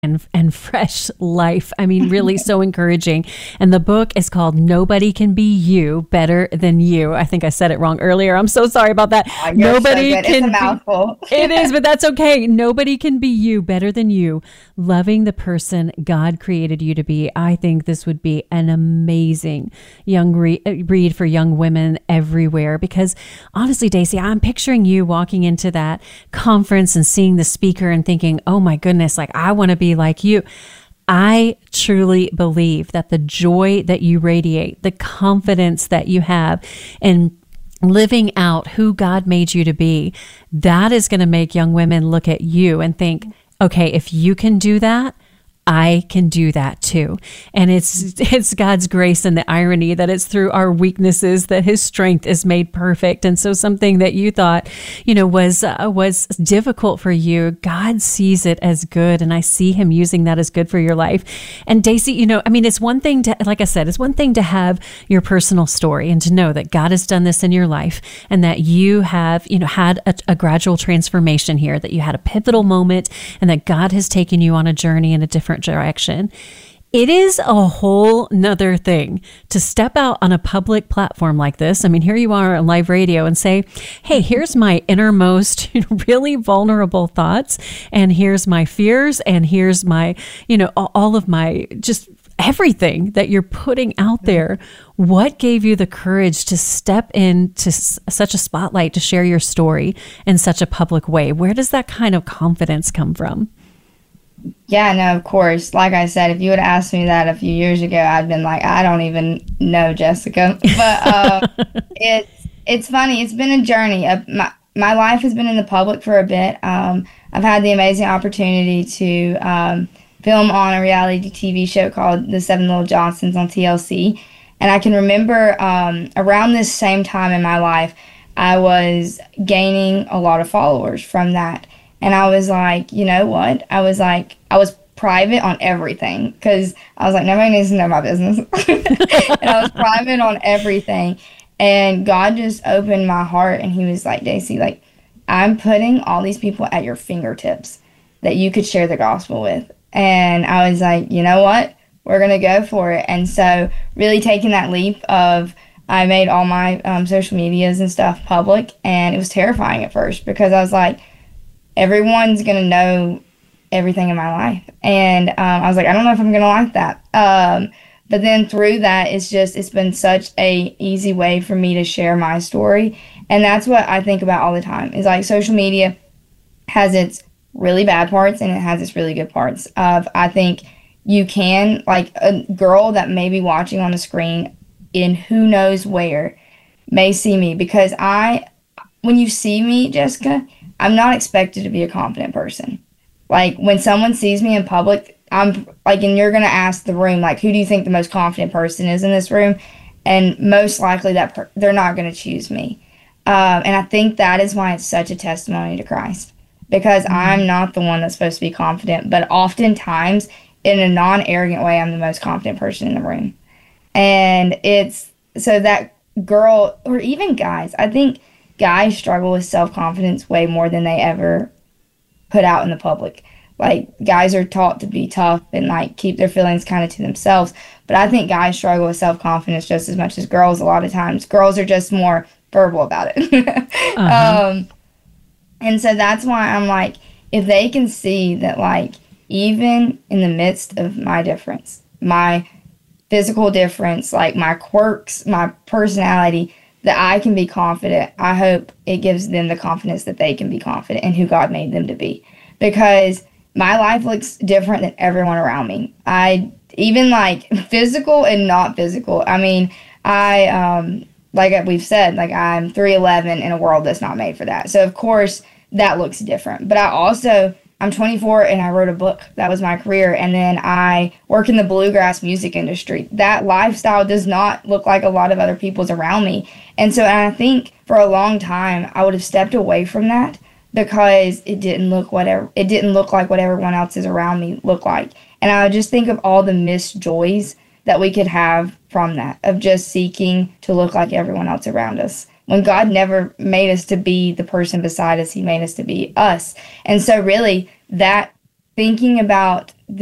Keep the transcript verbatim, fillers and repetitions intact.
and, and fresh life. I mean, really so encouraging. And the book is called Nobody Can Be You Better Than You. I think I said it wrong earlier. I'm so sorry about that. Oh, Nobody so can. It's a mouthful. Be, it is, but that's okay. Nobody can be you better than you. Loving the person God created you to be. I think this would be an amazing young re- read for young women everywhere, because honestly, Daisy, I'm picturing you walking into that conference and seeing the speaker and thinking, oh my goodness, like I want to be like you. I truly believe that the joy that you radiate, the confidence that you have, and living out who God made you to be, that is going to make young women look at you and think, okay, if you can do that, I can do that too. And it's it's God's grace and the irony that it's through our weaknesses that his strength is made perfect. And so something that you thought, you know, was uh, was difficult for you, God sees it as good. And I see him using that as good for your life. And Daisy, you know, I mean, it's one thing to, like I said, it's one thing to have your personal story and to know that God has done this in your life and that you have, you know, had a, a gradual transformation here, that you had a pivotal moment and that God has taken you on a journey in a different direction. It is a whole nother thing to step out on a public platform like this. I mean, here you are on live radio and say, hey, here's my innermost, you know, really vulnerable thoughts. And here's my fears. And here's my, you know, all of my just everything that you're putting out there. What gave you the courage to step into s- such a spotlight, to share your story in such a public way? Where does that kind of confidence come from? Yeah, no, of course. Like I said, if you would have asked me that a few years ago, I'd been like, I don't even know, Jessica. But uh, it's it's funny. It's been a journey. Uh, my my life has been in the public for a bit. Um, I've had the amazing opportunity to um, film on a reality T V show called The Seven Little Johnsons on T L C. And I can remember um, around this same time in my life, I was gaining a lot of followers from that. And I was like, you know what? I was like, I was private on everything because I was like, nobody needs to know my business. And I was private on everything. And God just opened my heart and he was like, Daisy, like, I'm putting all these people at your fingertips that you could share the gospel with. And I was like, you know what? We're going to go for it. And so really taking that leap of, I made all my um, social medias and stuff public. And it was terrifying at first because I was like, everyone's going to know everything in my life. And um, I was like, I don't know if I'm going to like that. Um, but then through that, it's just, it's been such a easy way for me to share my story. And that's what I think about all the time is like social media has its really bad parts and it has its really good parts of, I think you can, like a girl that may be watching on the screen in who knows where may see me because I, when you see me, Jessica, I'm not expected to be a confident person. Like when someone sees me in public, I'm like, and you're going to ask the room, like, who do you think the most confident person is in this room? And most likely that per- they're not going to choose me. Um, and I think that is why it's such a testimony to Christ because mm-hmm. I'm not the one that's supposed to be confident, but oftentimes in a non-arrogant way, I'm the most confident person in the room. And it's so that girl or even guys, I think guys struggle with self-confidence way more than they ever put out in the public. Like, guys are taught to be tough and, like, keep their feelings kind of to themselves. But I think guys struggle with self-confidence just as much as girls a lot of times. Girls are just more verbal about it. uh-huh. um, and so that's why I'm like, if they can see that, like, even in the midst of my difference, my physical difference, like my quirks, my personality, that I can be confident, I hope it gives them the confidence that they can be confident in who God made them to be. Because my life looks different than everyone around me. I, even like physical and not physical. I mean, I, um, like we've said, like I'm three eleven in a world that's not made for that. So of course that looks different. But I also, I'm twenty-four and I wrote a book. That was my career. And then I work in the bluegrass music industry. That lifestyle does not look like a lot of other people's around me. And so and I think for a long time, I would have stepped away from that because it didn't look whatever, it didn't look like what everyone else's around me looked like. And I would just think of all the missed joys that we could have from that, of just seeking to look like everyone else around us. When God never made us to be the person beside us, he made us to be us. And so really that thinking about